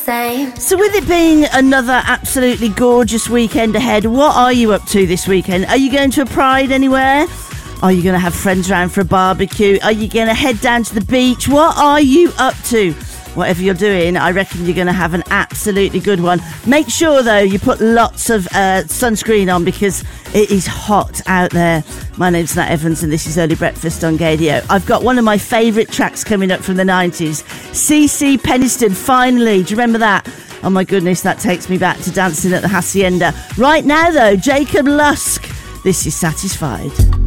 same. So with it being another absolutely gorgeous weekend ahead, what are you up to this weekend? Are you going to a Pride anywhere? Are you going to have friends around for a barbecue? Are you going to head down to the beach? What are you up to? Whatever you're doing, I reckon you're going to have an absolutely good one. Make sure, though, you put lots of sunscreen on because it is hot out there. My name's Nat Evans and this is Early Breakfast on Gadio. I've got one of my favourite tracks coming up from the 90s. CeCe Peniston, Finally. Do you remember that? Oh, my goodness, that takes me back to dancing at the Hacienda. Right now, though, Jacob Lusk. This is Satisfied.